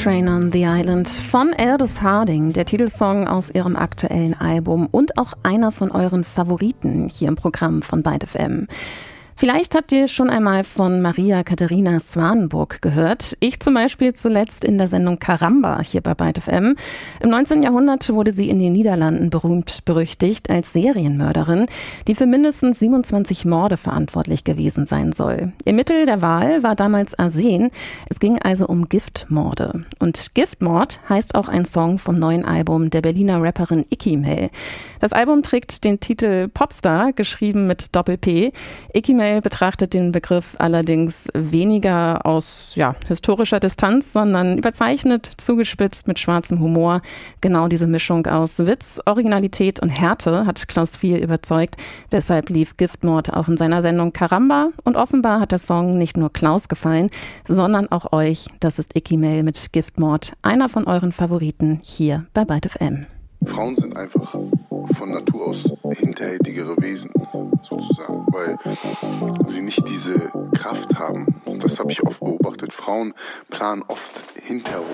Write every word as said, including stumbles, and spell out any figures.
Train on the Island von Aldous Harding, der Titelsong aus ihrem aktuellen Album und auch einer von euren Favoriten hier im Programm von Byte F M. Vielleicht habt ihr schon einmal von Maria Katharina Swanenburg gehört. Ich zum Beispiel zuletzt in der Sendung Caramba hier bei Byte F M. Im neunzehnten Jahrhundert wurde sie in den Niederlanden berühmt berüchtigt als Serienmörderin, die für mindestens siebenundzwanzig Morde verantwortlich gewesen sein soll. Ihr Mittel der Wahl war damals Arsen. Es ging also um Giftmorde. Und Giftmord heißt auch ein Song vom neuen Album der Berliner Rapperin Icky Mel. Das Album trägt den Titel Popstar, geschrieben mit Doppel-P. Icky Mel betrachtet den Begriff allerdings weniger aus ja, historischer Distanz, sondern überzeichnet, zugespitzt mit schwarzem Humor. Genau diese Mischung aus Witz, Originalität und Härte hat Klaus Viel überzeugt. Deshalb lief Giftmord auch in seiner Sendung Caramba. Und offenbar hat der Song nicht nur Klaus gefallen, sondern auch euch. Das ist Icky Mel mit Giftmord, einer von euren Favoriten hier bei Byte F M. Frauen sind einfach von Natur aus hinterhältigere Wesen, sozusagen, weil sie nicht diese Kraft haben. Das habe ich oft beobachtet. Frauen planen oft hinterrum.